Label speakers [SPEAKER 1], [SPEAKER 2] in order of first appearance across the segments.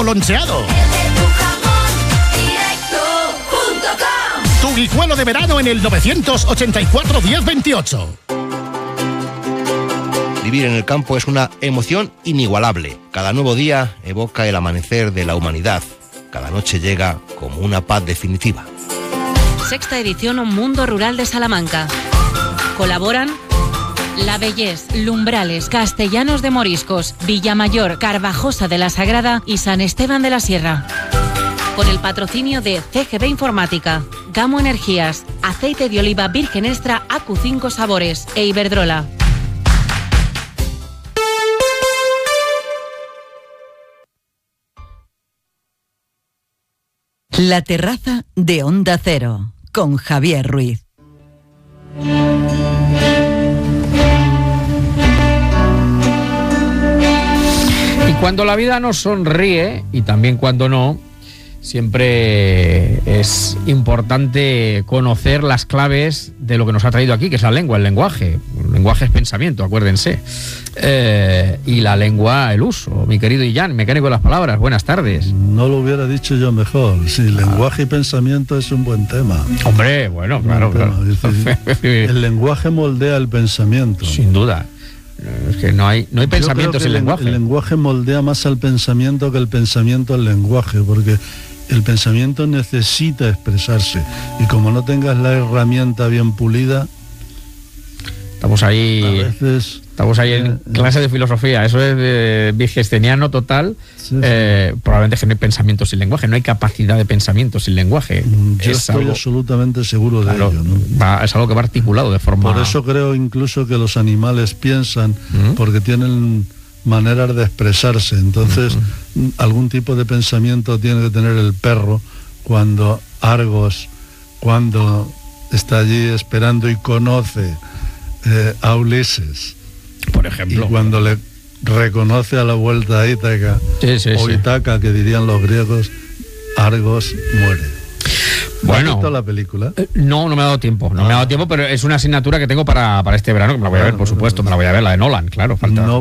[SPEAKER 1] loncheado. Tu guijuelo de verano en el 984 1028.
[SPEAKER 2] Vivir en el campo es una emoción inigualable. Cada nuevo día evoca el amanecer de la humanidad. Cada noche llega como una paz definitiva.
[SPEAKER 3] Sexta edición Mundo Rural de Salamanca. Colaboran La Bellés, Lumbrales, Castellanos de Moriscos, Villamayor, Carvajosa de la Sagrada y San Esteban de la Sierra. Con el patrocinio de CGB Informática, Gamo Energías, Aceite de Oliva Virgen Extra AQ5 Sabores e Iberdrola.
[SPEAKER 4] La terraza de Onda Cero, con Javier Ruiz.
[SPEAKER 5] Y cuando la vida nos sonríe, y también cuando no, siempre es importante conocer las claves de lo que nos ha traído aquí, que es la lengua, el lenguaje. El lenguaje es pensamiento, acuérdense. Y la lengua, el uso. Mi querido Illán, mecánico de las palabras, buenas tardes.
[SPEAKER 6] No lo hubiera dicho yo mejor. Sí, lenguaje y pensamiento es un buen tema.
[SPEAKER 5] Hombre, bueno, claro.
[SPEAKER 6] El lenguaje moldea el pensamiento.
[SPEAKER 5] Sin duda. Es que no hay pensamiento sin lenguaje.
[SPEAKER 6] El lenguaje moldea más al pensamiento que el pensamiento al lenguaje, porque el pensamiento necesita expresarse. Y como no tengas la herramienta bien pulida,
[SPEAKER 5] Estamos ahí en clase de filosofía, eso es de Wittgensteiniano total. Sí. Probablemente es que no hay pensamiento sin lenguaje, no hay capacidad de pensamiento sin lenguaje.
[SPEAKER 6] Yo estoy absolutamente seguro de ello, ¿no?
[SPEAKER 5] Es algo que va articulado de forma...
[SPEAKER 6] Por eso creo incluso que los animales piensan, porque tienen maneras de expresarse. Entonces, algún tipo de pensamiento tiene que tener el perro cuando Argos, cuando está allí esperando y conoce a Ulises,
[SPEAKER 5] por ejemplo,
[SPEAKER 6] y cuando le reconoce a la vuelta a Ítaca, o Itaca, que dirían los griegos, Argos muere.
[SPEAKER 5] Bueno,
[SPEAKER 6] ¿has visto la película?
[SPEAKER 5] No me ha dado tiempo, pero es una asignatura que tengo para este verano, que me la voy a ver, por supuesto, me la voy a ver, la de Nolan, claro.
[SPEAKER 6] No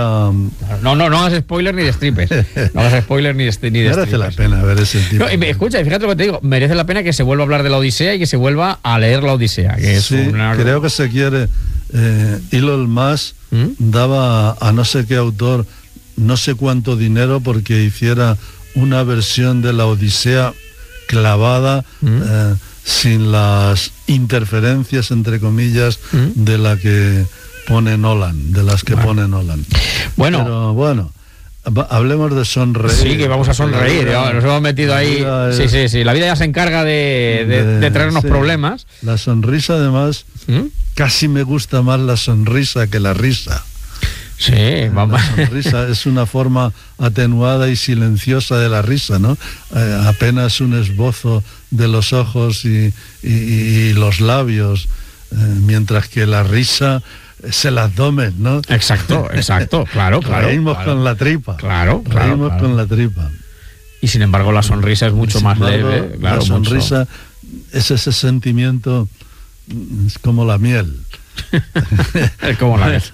[SPEAKER 5] hagas spoiler ni de strippers. No hagas spoiler ni de strippers.
[SPEAKER 6] Merece la pena ver ese tipo.
[SPEAKER 5] Escucha, y fíjate lo que te digo, merece la pena que se vuelva a hablar de la Odisea y que se vuelva a leer la Odisea. Que es
[SPEAKER 6] creo que se quiere... Elon Musk daba a no sé qué autor no sé cuánto dinero porque hiciera una versión de la Odisea clavada, sin las interferencias, entre comillas, de la que pone Nolan, de las que pone Nolan. Pero bueno, hablemos de sonreír.
[SPEAKER 5] Sí, que vamos a sonreír, nos hemos metido ahí. Sí, la vida ya se encarga de traernos problemas.
[SPEAKER 6] La sonrisa, además, casi me gusta más la sonrisa que la risa.
[SPEAKER 5] Sí, vamos.
[SPEAKER 6] La sonrisa es una forma atenuada y silenciosa de la risa, ¿no? Apenas un esbozo de los ojos y los labios, mientras que la risa es el abdomen, ¿no?
[SPEAKER 5] Exacto, claro.
[SPEAKER 6] Reímos con la tripa. Reímos con la tripa.
[SPEAKER 5] Y sin embargo la sonrisa es mucho más leve. Claro,
[SPEAKER 6] la sonrisa es ese sentimiento, es como la miel.
[SPEAKER 5] Es como la miel.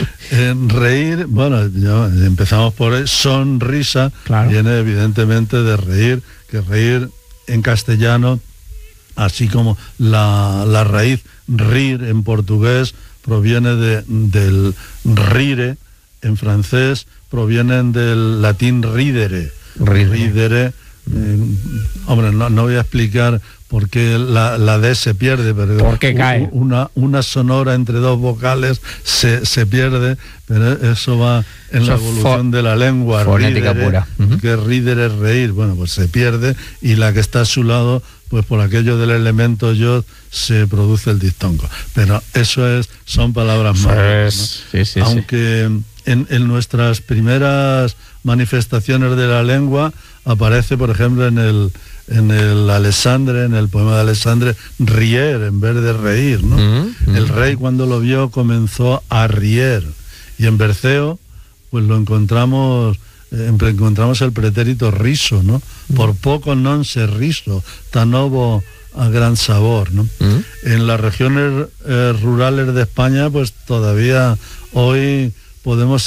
[SPEAKER 6] Reír, bueno, empezamos por sonrisa, viene evidentemente de reír, que reír en castellano, así como la raíz rir en portugués, proviene del rire, en francés provienen del latín ridere. Ridere, hombre, no voy a explicar por qué la D se pierde, pero
[SPEAKER 5] ¿por qué cae?
[SPEAKER 6] Una sonora entre dos vocales se pierde, pero eso va en la evolución de la lengua.
[SPEAKER 5] Fonética pura.
[SPEAKER 6] Que ridere es reír, bueno, pues se pierde, y la que está a su lado, pues por aquello del elemento yod se produce el diftongo. Pero eso son palabras más, ¿no?
[SPEAKER 5] Sí,
[SPEAKER 6] aunque en nuestras primeras manifestaciones de la lengua aparece, por ejemplo, en el Alexandre, en el poema de Alexandre, rier en vez de reír, ¿no? El rey, cuando lo vio, comenzó a rier, y en Berceo pues encontramos el pretérito riso, ¿no? Por poco non se riso, tan ovo a gran sabor, ¿no? En las regiones rurales de España, pues todavía hoy podemos